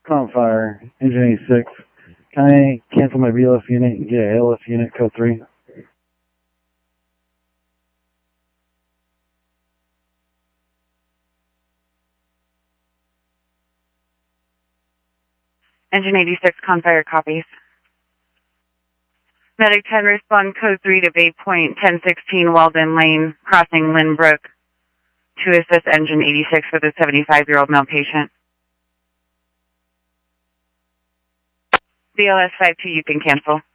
Fire, Engine 86. Can I cancel my BLS unit and get an ALS unit code 3? Engine 86, Fire copies. Medic 10, respond code 3 to Bay Point, 1016 Walden Lane, crossing Lynn Brook, to assist Engine 86 with a 75-year-old male patient. BLS 52, you can cancel.